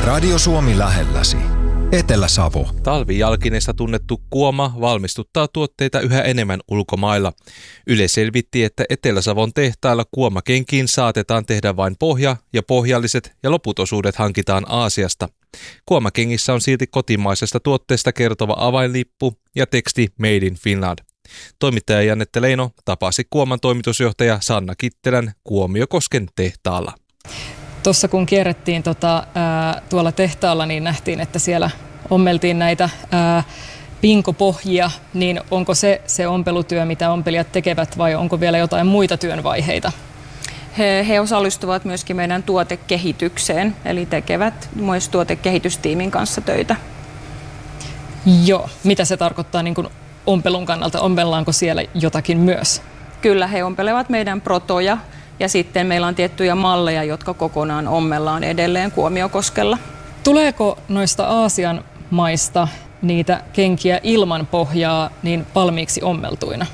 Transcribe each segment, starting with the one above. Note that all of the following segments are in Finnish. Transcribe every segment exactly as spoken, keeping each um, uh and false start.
Radio Suomi lähelläsi. Etelä-Savo. Talvijalkineista tunnettu Kuoma valmistuttaa tuotteita yhä enemmän ulkomailla. Yle selvitti, että Etelä-Savon tehtailla kuomakenkiin saatetaan tehdä vain pohja ja pohjalliset ja loput osuudet hankitaan Aasiasta. Kuomakengissä on silti kotimaisesta tuotteesta kertova avainlippu ja teksti Made in Finland. Toimittaja Janette Leino tapasi Kuoman toimitusjohtaja Sanna Kittelän Kuomiokosken tehtaalla. Tuossa kun kierrettiin tota, ää, tuolla tehtaalla, niin nähtiin, että siellä ommeltiin näitä ää, pinkopohjia, niin onko se se ompelutyö, mitä ompelijat tekevät, vai onko vielä jotain muita työnvaiheita? He, he osallistuvat myöskin meidän tuotekehitykseen, eli tekevät myös tuotekehitystiimin kanssa töitä. Joo, mitä se tarkoittaa niin kuin ompelun kannalta? Ompellaanko siellä jotakin myös? Kyllä, he ompelevat meidän protoja. Ja sitten meillä on tiettyjä malleja, jotka kokonaan ommellaan edelleen Kuomiokoskella. Tuleeko noista Aasian maista niitä kenkiä ilman pohjaa niin valmiiksi ommeltuina?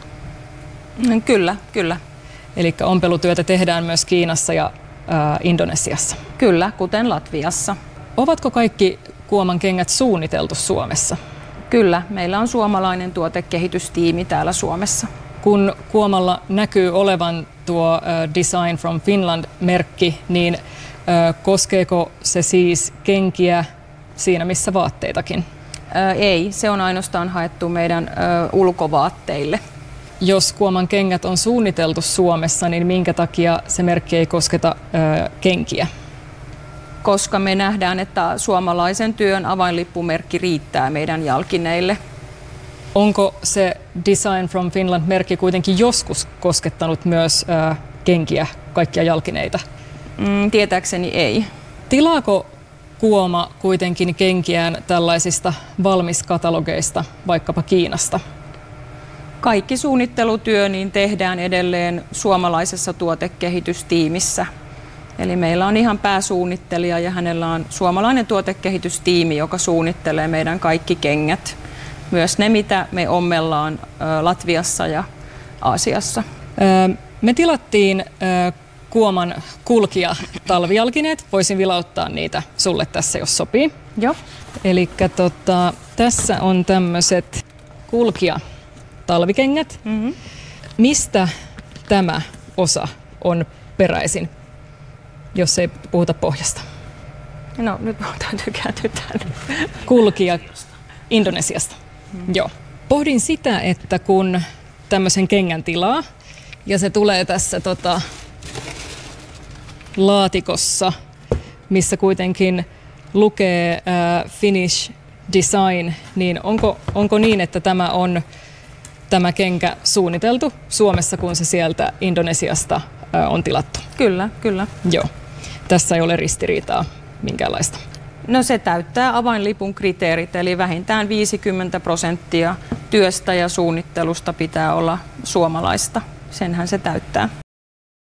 Kyllä, kyllä. Eli ompelutyötä tehdään myös Kiinassa ja ää, Indonesiassa? Kyllä, kuten Latviassa. Ovatko kaikki Kuoman kengät suunniteltu Suomessa? Kyllä, meillä on suomalainen tuotekehitystiimi täällä Suomessa. Kun Kuomalla näkyy olevan tuo uh, Design from Finland-merkki, niin uh, koskeeko se siis kenkiä siinä missä vaatteitakin? Ää, ei, se on ainoastaan haettu meidän ä, ulkovaatteille. Jos Kuoman kengät on suunniteltu Suomessa, niin minkä takia se merkki ei kosketa uh, kenkiä? Koska me nähdään, että suomalaisen työn avainlippumerkki riittää meidän jalkineille. Onko se Design from Finland-merkki kuitenkin joskus koskettanut myös ää, kenkiä, kaikkia jalkineita? Mm, tietääkseni ei. Tilaako Kuoma kuitenkin kenkiään tällaisista valmiskatalogeista, vaikkapa Kiinasta? Kaikki suunnittelutyö niin tehdään edelleen suomalaisessa tuotekehitystiimissä. Eli meillä on ihan pääsuunnittelija ja hänellä on suomalainen tuotekehitystiimi, joka suunnittelee meidän kaikki kengät. Myös ne, mitä me ommellaan Latviassa ja Aasiassa. Me tilattiin Kuoman kulkija talvijalkineet. Voisin vilauttaa niitä sulle tässä, jos sopii. Joo. Elikkä tota, tässä on tämmöiset kulkija talvikengät. Mm-hmm. Mistä tämä osa on peräisin, jos ei puhuta pohjasta? No nyt täytyy kääntyä tänne. Kulkija Indonesiasta. Hmm. Joo. Pohdin sitä, että kun tämmöisen kengän tilaa ja se tulee tässä tota, laatikossa, missä kuitenkin lukee äh, Finnish Design, niin onko, onko niin, että tämä on tämä kenkä suunniteltu Suomessa, kun se sieltä Indonesiasta äh, on tilattu? Kyllä, kyllä. Joo. Tässä ei ole ristiriitaa minkäänlaista. No se täyttää avainlipun kriteerit, eli vähintään viisikymmentä prosenttia työstä ja suunnittelusta pitää olla suomalaista. Senhän se täyttää.